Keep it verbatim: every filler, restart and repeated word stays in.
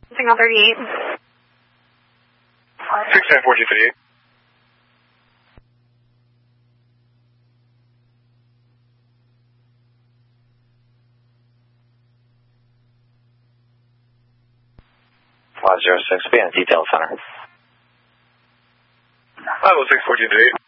Something on thirty-eight. six nine four two thirty-eight. five zero six, be in the detail center. five oh six fourteen thirty-eight.